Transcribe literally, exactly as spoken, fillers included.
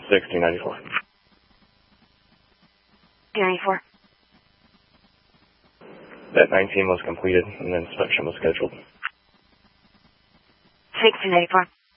sixteen ninety-four. ninety-four. That nineteen was completed and the inspection was scheduled. sixteen ninety-four.